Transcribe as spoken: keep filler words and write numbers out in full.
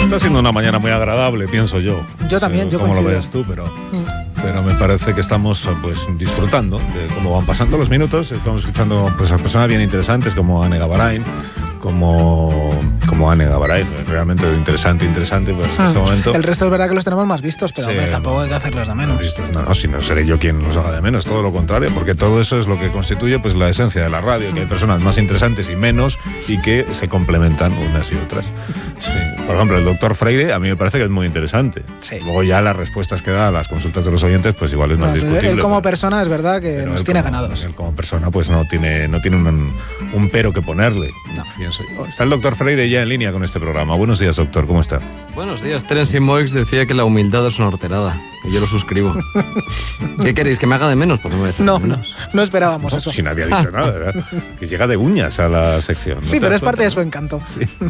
está siendo una mañana muy agradable, pienso yo. Yo también, no sé yo cómo coincido. lo veas tú, pero, pero me parece que estamos pues disfrutando de cómo van pasando los minutos. Estamos escuchando pues, a personas bien interesantes como Anne Gavarain, como, como Anne Gavarain, realmente interesante, interesante pues, en este momento. El resto es verdad que los tenemos más vistos, pero Sí, hombre, tampoco no, hay que hacerlos de menos. Vistos, no, no, si no seré yo quien los haga de menos, todo lo contrario, porque todo eso es lo que constituye pues la esencia de la radio, que hay personas más interesantes y menos y que se complementan unas y otras. Sí. Por ejemplo, el doctor Freire a mí me parece que es muy interesante. Sí. Luego ya las respuestas que da a las consultas de los oyentes pues igual es más Bueno, discutible. él como pero, persona es verdad que pero nos él tiene como, ganados. Él como persona pues no tiene, no tiene un, un pero que ponerle. No. Pienso yo. Está el doctor Freire ya en línea con este programa. Buenos días, doctor, ¿cómo está? Buenos días, Terence Moix decía que la humildad es una horterada, y yo lo suscribo. ¿Qué queréis, que me haga de menos? Pues no me decís No, de no, menos. no esperábamos No, eso. si nadie ha dicho nada, ¿verdad? Que llega de uñas a la sección. ¿no Sí, te pero das es parte cuenta? de su encanto. Sí.